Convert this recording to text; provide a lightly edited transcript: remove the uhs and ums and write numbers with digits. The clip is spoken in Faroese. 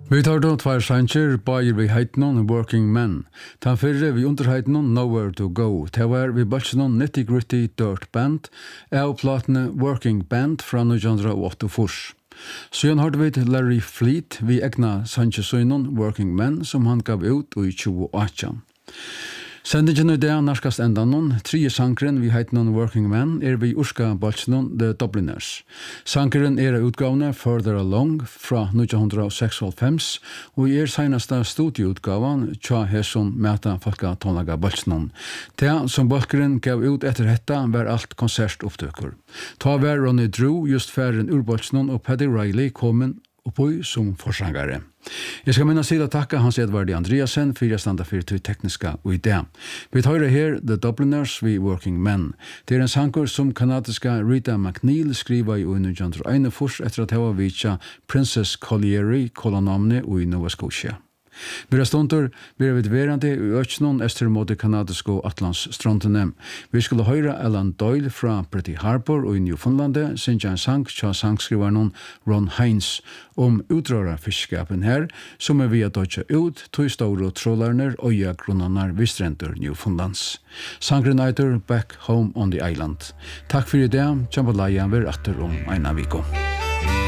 Vi tar då två sanger by vi heitnon Working Men. Ta fyrre vi underheitnon Nowhere to Go. Ta var vi bachnon Nitty Gritty Dirt Band. Platne Working Band fra 1984. Sen hørte vi til Larry Fleet vi egna sangersøynon Working Men som han gav ut i 2018. Sendingen i dag narskast endanon, 3 sankeren vi heitnon Working Men vi urska balsnon The Dubliners. Sankeren utgavne Further Along fra 1996 og senasta studioutgavan tja hesson meta folka tonlaga balsnon. Det som balkeren gav ut etter hetta var alt konsertopptøkur. Ta var Ronny Drew just færen ur balsnon og Paddy Riley komen oppoi som forsangare. Jeg skal minna sida takka Hans Edvard Andreasen for jeg standa for til tekniska og idé. Vi tar her The Dubliners vi Working Men. Det en sankor som kanadiska Rita McNeil skriva i 1941 etter at hava vitja Princess Colliery kolonamne i Nova Scotia. Vi stundur vi verandi i öknon estermode kanadisko Atlantsstrandene. Vi skulle høyra Alan Doyle fra Pretty Harbor og i Newfoundland, sinja en sang tja sangskrivaren Ron Hines utrøra fiskskapen her, som via dødja ut, tog store trollarner og grunnanar vistrendur Newfoundlands. Sangren eiter Back Home on the Island. Takk for i dag, Jambalaya ver atter eina viko.